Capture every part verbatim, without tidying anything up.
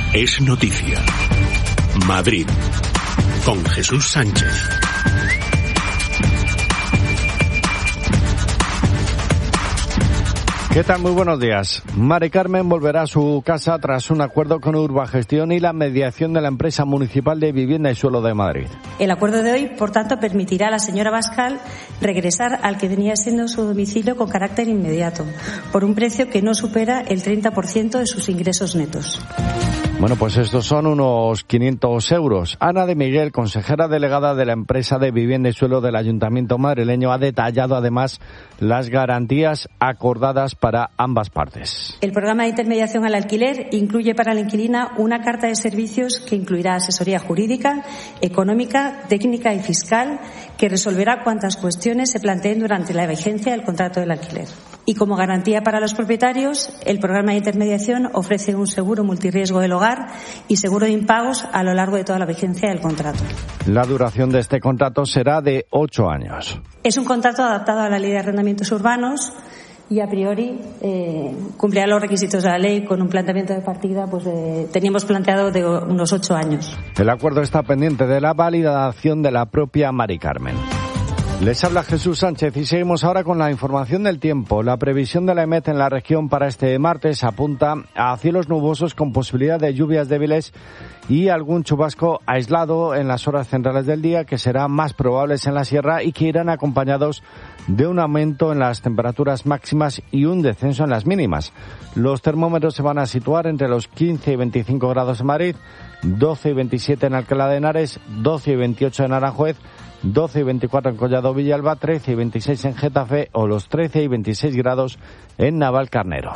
Es noticia. Madrid, con Jesús Sánchez. ¿Qué tal? Muy buenos días. Mari Carmen volverá a su casa tras un acuerdo con Urbagestión y la mediación de la empresa municipal de Vivienda y Suelo de Madrid. El acuerdo de hoy, por tanto, permitirá a la señora Bascal regresar al que venía siendo su domicilio con carácter inmediato, por un precio que no supera el treinta por ciento de sus ingresos netos. Bueno, pues estos son unos quinientos euros. Ana de Miguel, consejera delegada de la empresa de Vivienda y Suelo del Ayuntamiento madrileño, ha detallado además las garantías acordadas para ambas partes. El programa de intermediación al alquiler incluye para la inquilina una carta de servicios que incluirá asesoría jurídica, económica, técnica y fiscal, que resolverá cuantas cuestiones se planteen durante la vigencia del contrato del alquiler. Y como garantía para los propietarios, el programa de intermediación ofrece un seguro multirriesgo del hogar y seguro de impagos a lo largo de toda la vigencia del contrato. La duración de este contrato será de ocho años. Es un contrato adaptado a la Ley de Arrendamientos Urbanos y a priori eh, cumplirá los requisitos de la ley con un planteamiento de partida, pues eh, teníamos planteado de unos ocho años. El acuerdo está pendiente de la validación de la propia Mari Carmen. Les habla Jesús Sánchez y seguimos ahora con la información del tiempo. La previsión de la EMET en la región para este martes apunta a cielos nubosos con posibilidad de lluvias débiles y algún chubasco aislado en las horas centrales del día, que serán más probables en la sierra y que irán acompañados de un aumento en las temperaturas máximas y un descenso en las mínimas. Los termómetros se van a situar entre los quince y veinticinco grados en Madrid, doce y veintisiete en Alcalá de Henares, doce y veintiocho en Aranjuez, doce y veinticuatro en Collado Villalba, trece y veintiséis en Getafe o los trece y veintiséis grados en Navalcarnero.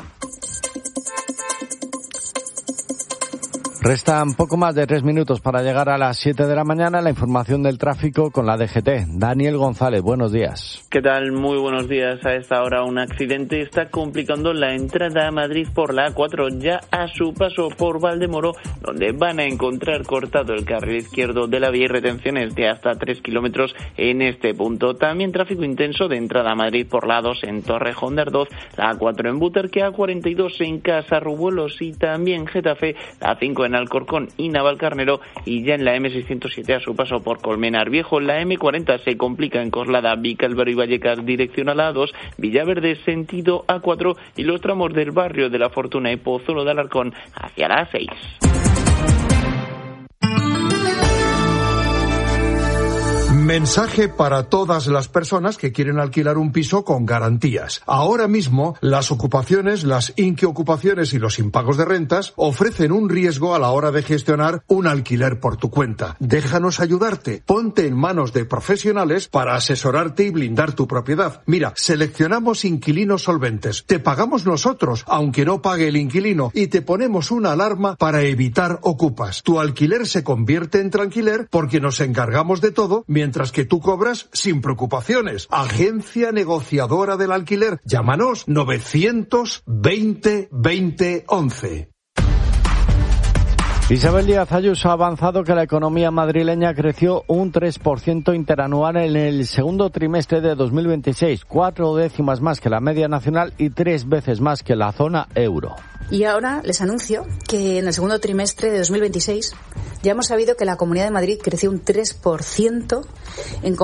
Restan poco más de tres minutos para llegar a las siete de la mañana. La información del tráfico con la D G T. Daniel González, buenos días. ¿Qué tal? Muy buenos días. A esta hora un accidente está complicando la entrada a Madrid por la A cuatro, ya a su paso por Valdemoro, donde van a encontrar cortado el carril izquierdo de la vía y retenciones de hasta tres kilómetros en este punto. También tráfico intenso de entrada a Madrid por la A dos en Torrejón de Ardoz, la A cuatro en Butarque, A cuarenta y dos en Casarrubuelos y también Getafe, la A cinco en Alcorcón y Navalcarnero, y ya en la eme seiscientos siete a su paso por Colmenar Viejo. La eme cuarenta se complica en Coslada, Vicálvaro y Vallecas dirección a la A dos, Villaverde sentido A cuatro y los tramos del barrio de la Fortuna y Pozuelo de Alarcón hacia la A seis. Mensaje para todas las personas que quieren alquilar un piso con garantías. Ahora mismo, las ocupaciones, las inquiocupaciones y los impagos de rentas ofrecen un riesgo a la hora de gestionar un alquiler por tu cuenta. Déjanos ayudarte. Ponte en manos de profesionales para asesorarte y blindar tu propiedad. Mira, seleccionamos inquilinos solventes. Te pagamos nosotros, aunque no pague el inquilino, y te ponemos una alarma para evitar ocupas. Tu alquiler se convierte en tranquiler porque nos encargamos de todo, mientras Mientras que tú cobras sin preocupaciones. Agencia Negociadora del Alquiler. Llámanos novecientos veinte veinte once. Isabel Díaz Ayuso ha avanzado que la economía madrileña creció un tres por ciento interanual en el segundo trimestre de dos mil veintiséis, cuatro décimas más que la media nacional y tres veces más que la zona euro. Y ahora les anuncio que en el segundo trimestre de dos mil veintiséis ya hemos sabido que la Comunidad de Madrid creció un tres por ciento en